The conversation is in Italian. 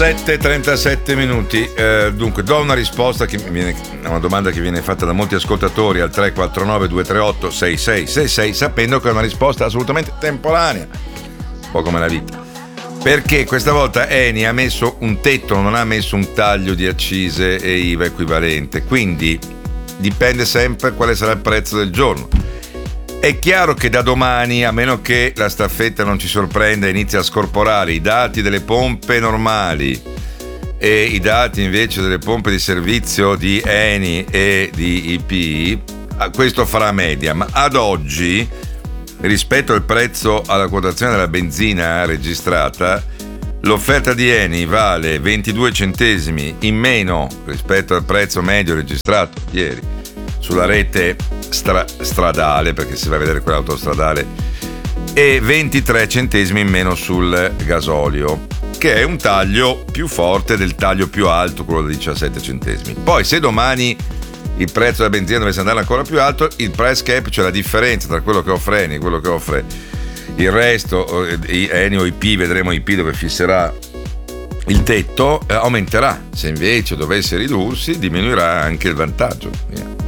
7:37 minuti. Dunque, do una risposta a una domanda che viene fatta da molti ascoltatori al 349-238-6666, sapendo che è una risposta assolutamente temporanea, un po' come la vita. Perché questa volta Eni ha messo un tetto, non ha messo un taglio di accise e IVA equivalente, quindi dipende sempre quale sarà il prezzo del giorno. È chiaro che da domani, a meno che la staffetta non ci sorprenda e inizi a scorporare i dati delle pompe normali e i dati invece delle pompe di servizio di Eni e di IP, questo farà media, ma ad oggi, rispetto al prezzo alla quotazione della benzina registrata, l'offerta di Eni vale 22 centesimi in meno rispetto al prezzo medio registrato ieri sulla rete stradale, perché si va a vedere quella autostradale, e 23 centesimi in meno sul gasolio, che è un taglio più forte del taglio più alto, quello da 17 centesimi. Poi se domani il prezzo della benzina dovesse andare ancora più alto, il price cap, cioè la differenza tra quello che offre Eni e quello che offre il resto, Eni o IP, vedremo IP dove fisserà il tetto, aumenterà. Se invece dovesse ridursi, diminuirà anche il vantaggio.